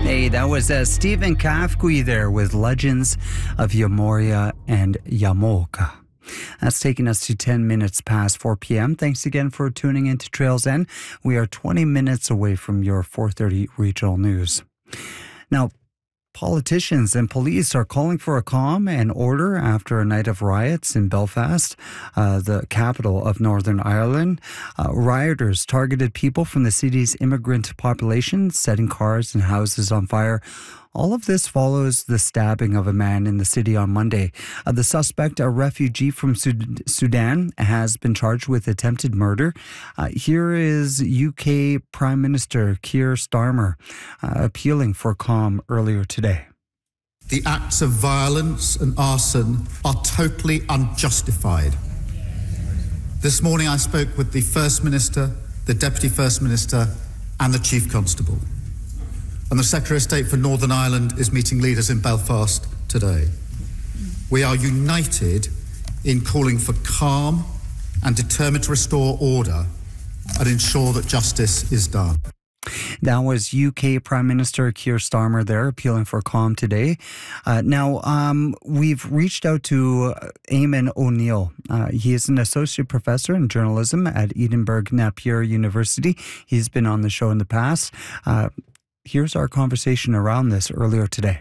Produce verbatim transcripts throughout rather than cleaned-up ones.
Hey, that was uh, Stephen Kafkui there with Legends of Yamoria and Yamoka. That's taking us to ten minutes past four p.m. Thanks again for tuning in to Trails End. We are twenty minutes away from your four thirty regional news. Now, politicians and police are calling for a calm and order after a night of riots in Belfast, uh, the capital of Northern Ireland. Uh, rioters targeted people from the city's immigrant population, setting cars and houses on fire. All of this follows the stabbing of a man in the city on Monday. Uh, the suspect, a refugee from Sud- Sudan, has been charged with attempted murder. Uh, here is U K Prime Minister Keir Starmer uh, appealing for calm earlier today. The acts of violence and arson are totally unjustified. This morning I spoke with the First Minister, the Deputy First Minister and the Chief Constable. And the Secretary of State for Northern Ireland is meeting leaders in Belfast today. We are united in calling for calm and determined to restore order and ensure that justice is done. That was U K Prime Minister Keir Starmer there appealing for calm today. Uh, now, um, we've reached out to Eamon O'Neill. Uh, he is an associate professor in journalism at Edinburgh Napier University. He's been on the show in the past. Uh, Here's our conversation around this earlier today.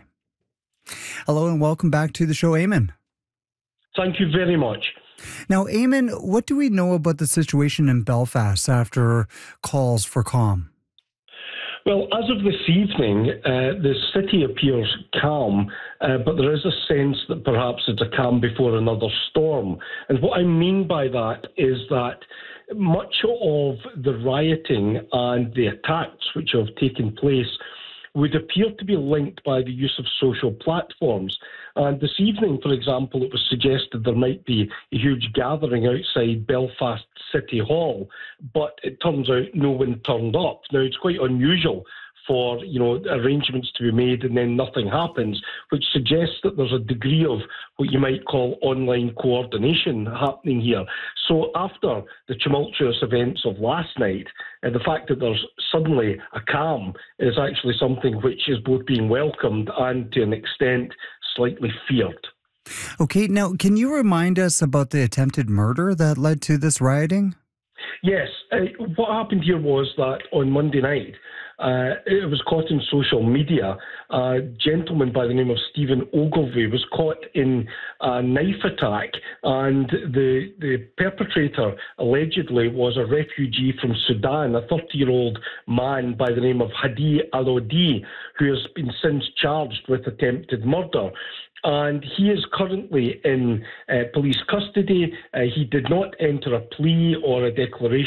Hello and welcome back to the show, Eamon. Thank you very much. Now, Eamon, what do we know about the situation in Belfast after calls for calm? Well, as of this evening, uh, the city appears calm, uh, but there is a sense that perhaps it's a calm before another storm. And what I mean by that is that much of the rioting and the attacks which have taken place would appear to be linked by the use of social platforms. And this evening, for example, it was suggested there might be a huge gathering outside Belfast City Hall, but it turns out no one turned up. Now, it's quite unusual for, you know, arrangements to be made and then nothing happens, which suggests that there's a degree of what you might call online coordination happening here. So after the tumultuous events of last night, uh, the fact that there's suddenly a calm is actually something which is both being welcomed and, to an extent, slightly feared. Okay, now, can you remind us about the attempted murder that led to this rioting? Yes. Uh, what happened here was that on Monday night, Uh, it was caught in social media. A gentleman by the name of Stephen Ogilvie was caught in a knife attack, and the the perpetrator allegedly was a refugee from Sudan, a thirty-year-old man by the name of Hadi Alodi, who has been since charged with attempted murder. And he is currently in uh, police custody. Uh, he did not enter a plea or a declaration